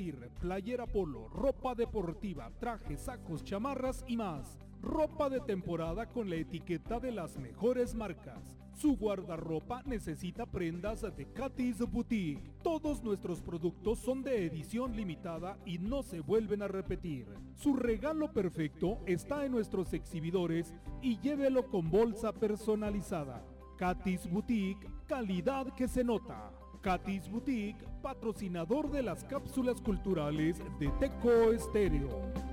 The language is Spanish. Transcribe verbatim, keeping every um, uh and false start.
vestir, playera polo, ropa deportiva, trajes, sacos, chamarras y más. Ropa de temporada con la etiqueta de las mejores marcas. Su guardarropa necesita prendas de Katy's Boutique. Todos nuestros productos son de edición limitada y no se vuelven a repetir. Su regalo perfecto está en nuestros exhibidores y llévelo con bolsa personalizada. Katy's Boutique, calidad que se nota. Katy's Boutique, patrocinador de las cápsulas culturales de Teco Estéreo.